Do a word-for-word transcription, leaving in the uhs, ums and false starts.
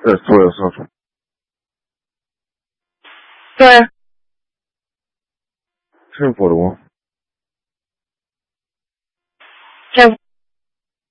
对，所有说出。 对， 是佛罗。 在